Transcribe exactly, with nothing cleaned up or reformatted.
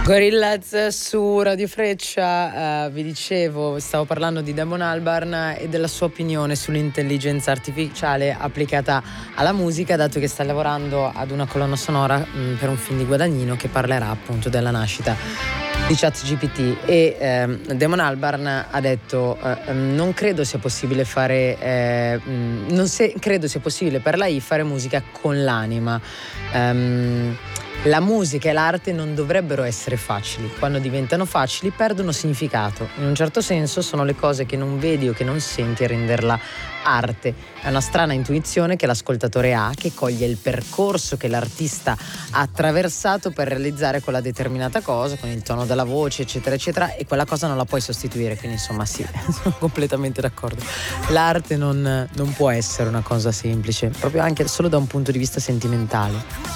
Gorillaz su Radio Freccia, eh, vi dicevo, stavo parlando di Damon Albarn e della sua opinione sull'intelligenza artificiale applicata alla musica, dato che sta lavorando ad una colonna sonora mh, per un film di Guadagnino che parlerà appunto della nascita di ChatGPT. E ehm, Damon Albarn ha detto eh, non credo sia possibile fare eh, mh, non se, credo sia possibile per l'A I fare musica con l'anima. Um, La musica e l'arte non dovrebbero essere facili. Quando diventano facili perdono significato. In un certo senso sono le cose che non vedi o che non senti a renderla arte. È una strana intuizione che l'ascoltatore ha, che coglie il percorso che l'artista ha attraversato per realizzare quella determinata cosa, con il tono della voce, eccetera, eccetera, e quella cosa non la puoi sostituire. Quindi insomma sì, sono completamente d'accordo. L'arte non, non può essere una cosa semplice, proprio anche solo da un punto di vista sentimentale.